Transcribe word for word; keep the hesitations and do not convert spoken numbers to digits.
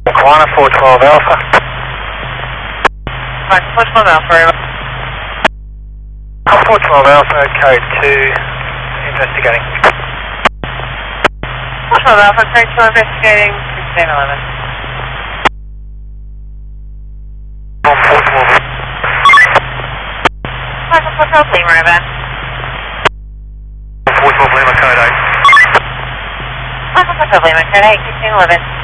Quanta four twelve Alpha. Right, four twelve Alpha, over. four twelve Alpha, code two, investigating. four twelve Alpha, code two, investigating, sixteen eleven. four twelve. Michael, four twelve Lima, over. four twelve Lima, code eight. Michael, four twelve Lima, code eight, sixteen eleven.